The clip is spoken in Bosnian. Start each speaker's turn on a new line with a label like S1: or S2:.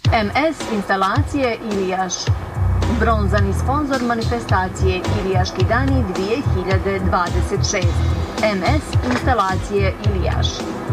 S1: MS instalacije Ilijaš. Bronzani sponzor manifestacije Ilijaški dani 2026. MS instalacije Ilijaš.